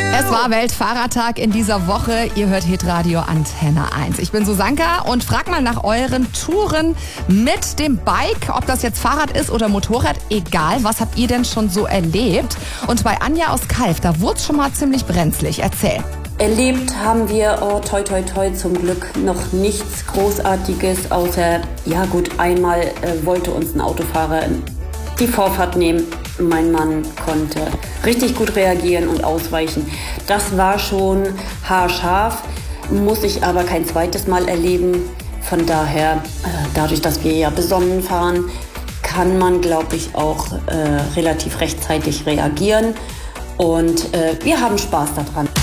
Es war Weltfahrradtag in dieser Woche. Ihr hört Hitradio Antenne 1. Ich bin Susanka und frag mal nach euren Touren mit dem Bike. Ob das jetzt Fahrrad ist oder Motorrad, egal. Was habt ihr denn schon so erlebt? Und bei Anja aus Kalf, da wurde es schon mal ziemlich brenzlig. Erzähl. Erlebt haben wir, toi toi toi, zum Glück noch nichts Großartiges, außer, ja gut, einmal wollte uns ein Autofahrer die Vorfahrt nehmen. Mein Mann konnte richtig gut reagieren und ausweichen. Das war schon haarscharf, muss ich aber kein zweites Mal erleben. Von daher, dadurch, dass wir ja besonnen fahren, kann man, glaube ich, auch relativ rechtzeitig reagieren. Und wir haben Spaß daran.